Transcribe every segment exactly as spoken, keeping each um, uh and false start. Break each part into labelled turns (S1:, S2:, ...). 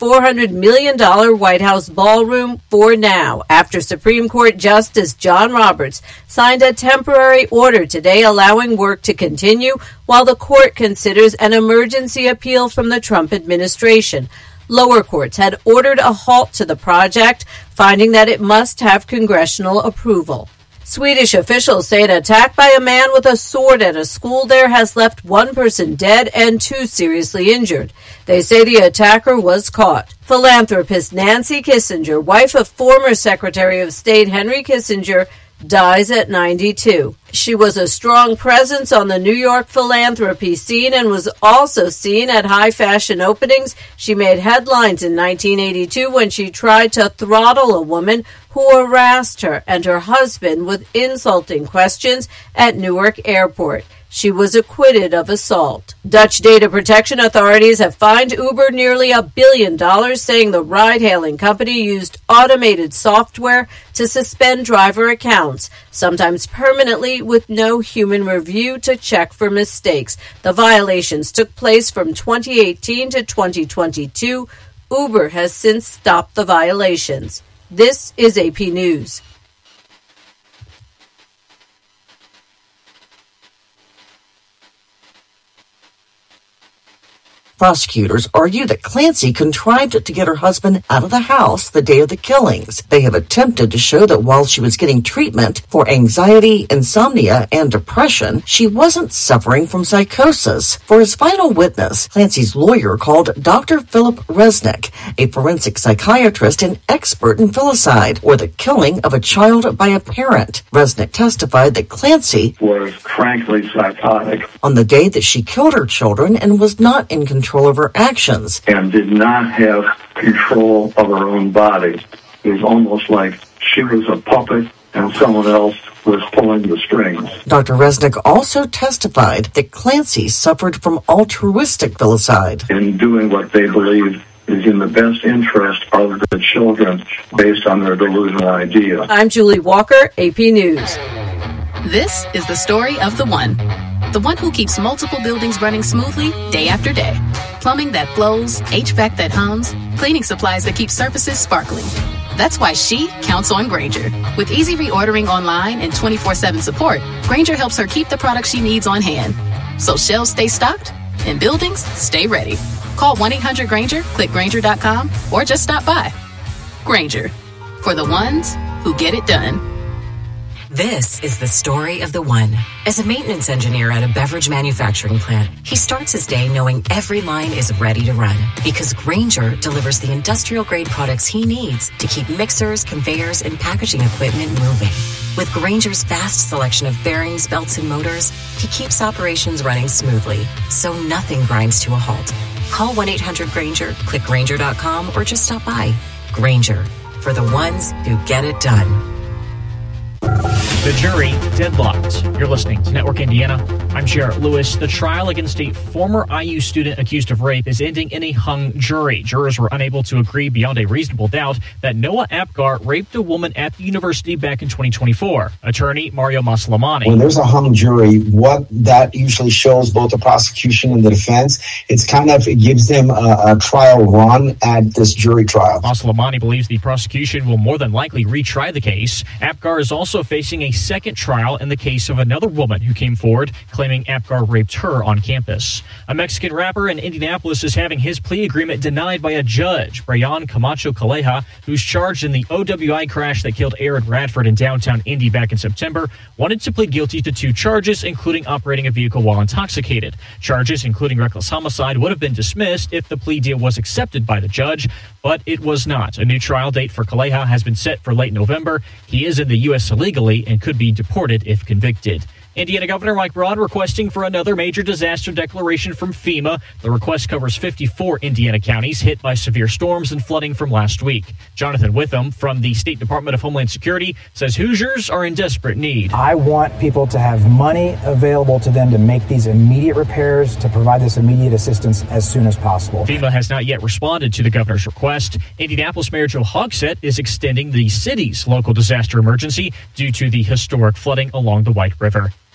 S1: four hundred million dollars White House ballroom for now, after Supreme Court Justice John Roberts signed a temporary order today allowing work to continue while the court considers an emergency appeal from the Trump administration. Lower courts had ordered a halt to the project, finding that it must have congressional approval. Swedish officials say an attack by a man with a sword at a school there has left one person dead and two seriously injured. They say the attacker was caught. Philanthropist Nancy Kissinger, wife of former Secretary of State Henry Kissinger, dies at ninety-two. She was a strong presence on the New York philanthropy scene and was also seen at high fashion openings. She made headlines in nineteen eighty-two when she tried to throttle a woman who harassed her and her husband with insulting questions at Newark Airport. She was acquitted of assault. Dutch data protection authorities have fined Uber nearly a billion dollars, saying the ride-hailing company used automated software to suspend driver accounts, sometimes permanently with no human review to check for mistakes. The violations took place from twenty eighteen to twenty twenty-two. Uber has since stopped the violations. This is A P News.
S2: Prosecutors argue that Clancy contrived to get her husband out of the house the day of the killings. They have attempted to show that while she was getting treatment for anxiety, insomnia, and depression, she wasn't suffering from psychosis. For his final witness, Clancy's lawyer called Doctor Philip Resnick, a forensic psychiatrist and expert in filicide, or the killing of a child by a parent. Resnick testified that Clancy
S3: was frankly psychotic
S2: on the day that she killed her children and was not in control of her actions
S3: and did not have control of her own body. It was almost like she was a puppet and someone else was pulling the strings.
S2: Doctor Resnick also testified that Clancy suffered from altruistic filicide.
S3: In doing what they believe is in the best interest of the children based on their delusional idea.
S1: I'm Julie Walker, A P News.
S4: This is the story of the one. The one who keeps multiple buildings running smoothly day after day. Plumbing that flows, H V A C that hums, cleaning supplies that keep surfaces sparkling. That's why she counts on Grainger. With easy reordering online and twenty-four seven support, Grainger helps her keep the products she needs on hand. So shelves stay stocked and buildings stay ready. Call one eight hundred Grainger, click Grainger dot com, or just stop by. Grainger, for the ones who get it done.
S5: This is the story of the one. As a maintenance engineer at a beverage manufacturing plant, he starts his day knowing every line is ready to run because Grainger delivers the industrial-grade products he needs to keep mixers, conveyors, and packaging equipment moving. With Grainger's vast selection of bearings, belts, and motors, he keeps operations running smoothly, so nothing grinds to a halt. Call one eight hundred Grainger, click Grainger dot com, or just stop by. Grainger, for the ones who get it done.
S6: The jury deadlocked. You're listening to Network Indiana. I'm Jarrett Lewis. The trial against a former I U student accused of rape is ending in a hung jury. Jurors were unable to agree beyond a reasonable doubt that Noah Apgar raped a woman at the university back in twenty twenty-four. Attorney Mario Maslamani.
S7: When there's a hung jury, what that usually shows both the prosecution and the defense, it's kind of, it gives them a, a trial run at this jury trial.
S6: Maslamani believes the prosecution will more than likely retry the case. Apgar is also facing a second trial in the case of another woman who came forward claiming Apgar raped her on campus. A Mexican rapper in Indianapolis is having his plea agreement denied by a judge. Brian Camacho Calleja, who's charged in the O W I crash that killed Aaron Radford in downtown Indy back in September, wanted to plead guilty to two charges, including operating a vehicle while intoxicated. Charges, including reckless homicide, would have been dismissed if the plea deal was accepted by the judge, but it was not. A new trial date for Calleja has been set for late November. He is in the U S illegally and could be deported if convicted. Indiana Governor Mike Braun requesting for another major disaster declaration from FEMA. The request covers fifty-four Indiana counties hit by severe storms and flooding from last week. Jonathan Witham from the State Department of Homeland Security says Hoosiers are in desperate need.
S8: I want people to have money available to them to make these immediate repairs, to provide this immediate assistance as soon as possible.
S6: FEMA has not yet responded to the governor's request. Indianapolis Mayor Joe Hogsett is extending the city's local disaster emergency due to the historic flooding along the White River.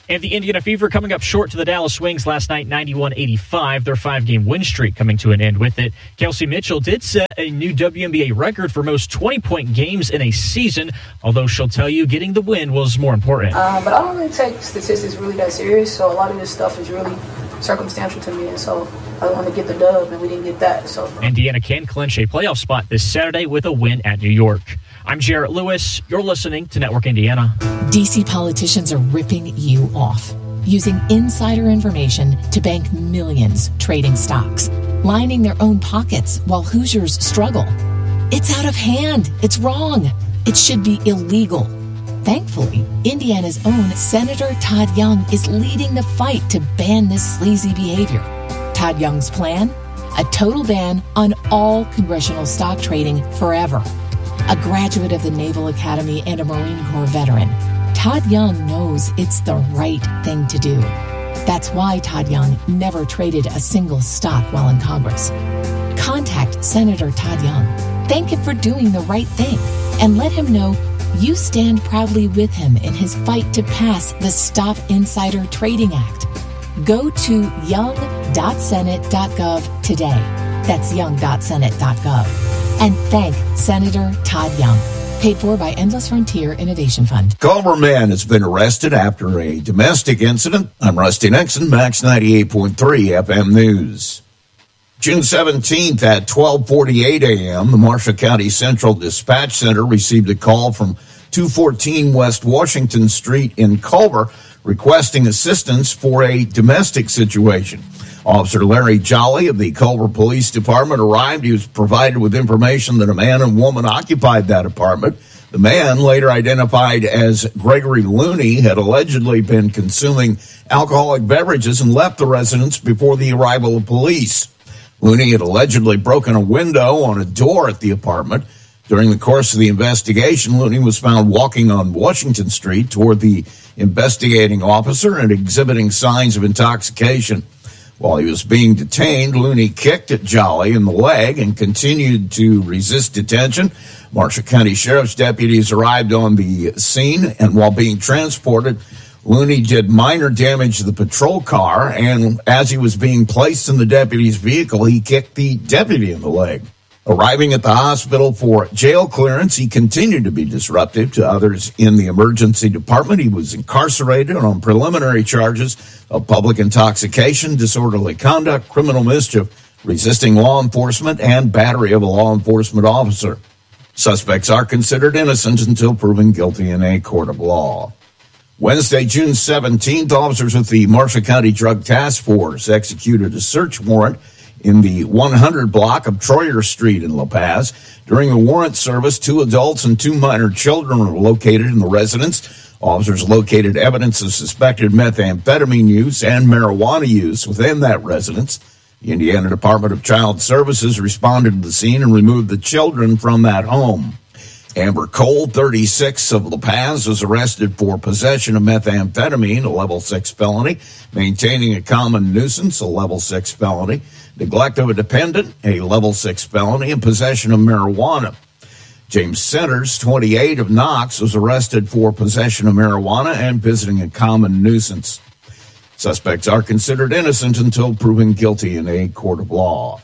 S6: And the Indiana Fever coming up short to the Dallas Wings last night, ninety-one eighty-five. Their five-game win streak coming to an end with it. Kelsey Mitchell did set a new W N B A record for most twenty-point games in a season, although she'll tell you getting the win was more important.
S9: Um, but I don't really take statistics really that serious, so a lot of this stuff is really circumstantial to me, and so I want to get the dub, and we didn't get that. So
S6: Indiana can clinch a playoff spot this Saturday with a win at New York. I'm Jarrett Lewis. You're listening to Network Indiana.
S10: D C politicians are ripping you off, using insider information to bank millions trading stocks, lining their own pockets while Hoosiers struggle. It's out of hand. It's wrong. It should be illegal. Thankfully, Indiana's own Senator Todd Young is leading the fight to ban this sleazy behavior. Todd Young's plan? A total ban on all congressional stock trading forever. A graduate of the Naval Academy and a Marine Corps veteran, Todd Young knows it's the right thing to do. That's why Todd Young never traded a single stock while in Congress. Contact Senator Todd Young. Thank him for doing the right thing and let him know you stand proudly with him in his fight to pass the Stop Insider Trading Act. Go to young dot senate dot gov today. That's young dot senate dot gov. And thank Senator Todd Young. Paid for by Endless Frontier Innovation Fund.
S11: Culver man has been arrested after a domestic incident. I'm Rusty Nixon, Max ninety-eight point three F M News. June seventeenth at twelve forty-eight a.m., the Marshall County Central Dispatch Center received a call from two fourteen West Washington Street in Culver requesting assistance for a domestic situation. Officer Larry Jolly of the Culver Police Department arrived. He was provided with information that a man and woman occupied that apartment. The man, later identified as Gregory Looney, had allegedly been consuming alcoholic beverages and left the residence before the arrival of police. Looney had allegedly broken a window on a door at the apartment. During the course of the investigation, Looney was found walking on Washington Street toward the investigating officer and exhibiting signs of intoxication. While he was being detained, Looney kicked at Jolly in the leg and continued to resist detention. Marshall County Sheriff's deputies arrived on the scene, and while being transported, Looney did minor damage to the patrol car, and as he was being placed in the deputy's vehicle, he kicked the deputy in the leg. Arriving at the hospital for jail clearance, he continued to be disruptive to others in the emergency department. He was incarcerated on preliminary charges of public intoxication, disorderly conduct, criminal mischief, resisting law enforcement, and battery of a law enforcement officer. Suspects are considered innocent until proven guilty in a court of law. Wednesday, June seventeenth, officers with the Marshall County Drug Task Force executed a search warrant in the one hundred block of Troyer Street in La Paz. During the warrant service, two adults and two minor children were located in the residence. Officers located evidence of suspected methamphetamine use and marijuana use within that residence. The Indiana Department of Child Services responded to the scene and removed the children from that home. Amber Cole, thirty-six, of La Paz, was arrested for possession of methamphetamine, a level six felony, maintaining a common nuisance, a level six felony, neglect of a dependent, a level six felony, and possession of marijuana. James Centers, twenty-eight, of Knox, was arrested for possession of marijuana and visiting a common nuisance. Suspects are considered innocent until proven guilty in a court of law.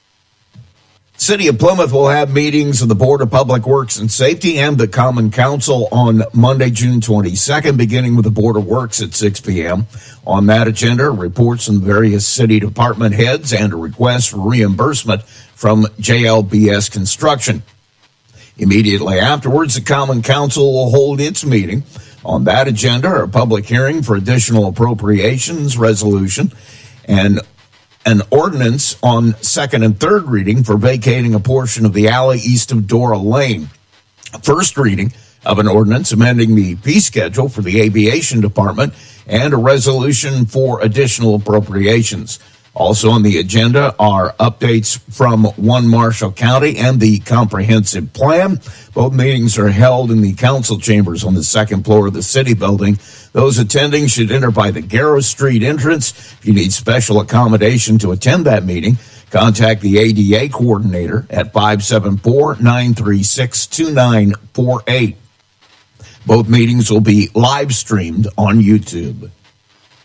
S11: City of Plymouth will have meetings of the Board of Public Works and Safety and the Common Council on Monday, June twenty-second, beginning with the Board of Works at six p.m. On that agenda, reports from various city department heads and a request for reimbursement from J L B S Construction. Immediately afterwards, the Common Council will hold its meeting. On that agenda are a public hearing for additional appropriations resolution and an ordinance on second and third reading for vacating a portion of the alley east of Dora Lane. A first reading of an ordinance amending the fee schedule for the aviation department and a resolution for additional appropriations. Also on the agenda are updates from One Marshall County and the comprehensive plan. Both meetings are held in the council chambers on the second floor of the city building. Those attending should enter by the Garrow Street entrance. If you need special accommodation to attend that meeting, contact the A D A coordinator at five seven four, nine three six, two nine four eight. Both meetings will be live streamed on YouTube.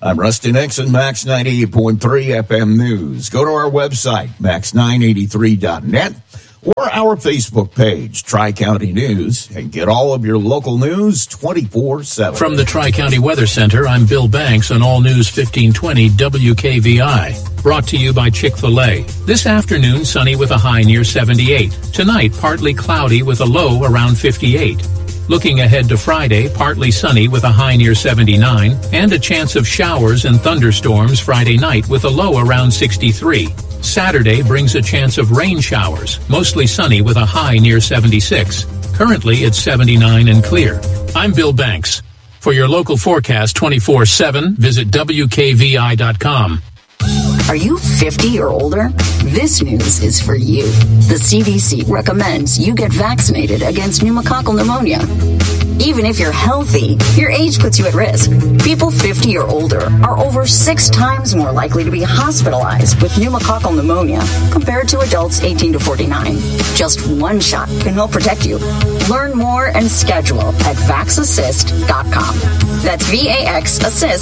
S11: I'm Rusty Nixon, Max ninety-eight point three F M News. Go to our website, max nine eighty-three dot net, or our Facebook page, Tri-County News, and get all of your local news twenty-four seven.
S12: From the Tri-County Weather Center, I'm Bill Banks on All News fifteen twenty W K V I. Brought to you by Chick-fil-A. This afternoon, sunny with a high near seventy-eight. Tonight, partly cloudy with a low around fifty-eight. Looking ahead to Friday, partly sunny with a high near seventy-nine, and a chance of showers and thunderstorms Friday night with a low around sixty-three. Saturday brings a chance of rain showers, mostly sunny with a high near seventy-six. Currently, it's seventy-nine and clear. I'm Bill Banks. For your local forecast twenty-four seven, visit W K V I dot com.
S13: Are you fifty or older? This news is for you. The C D C recommends you get vaccinated against pneumococcal pneumonia. Even if you're healthy, your age puts you at risk. People fifty or older are over six times more likely to be hospitalized with pneumococcal pneumonia compared to adults eighteen to forty-nine. Just one shot can help protect you. Learn more and schedule at vax assist dot com. That's V A X assist